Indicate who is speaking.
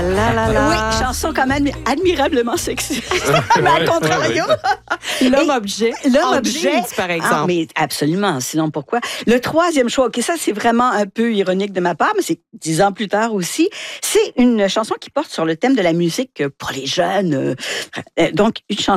Speaker 1: Oui, chanson quand même admirablement sexy. Mais à contrario.
Speaker 2: L'homme-objet.
Speaker 1: L'homme-objet.
Speaker 2: Par exemple.
Speaker 1: Ah, mais absolument. Sinon, pourquoi? Le troisième choix, OK, ça, c'est vraiment un peu ironique de ma part, mais c'est 10 ans plus tard aussi. C'est une chanson qui porte sur le thème de la musique pour les jeunes. Donc, une chanson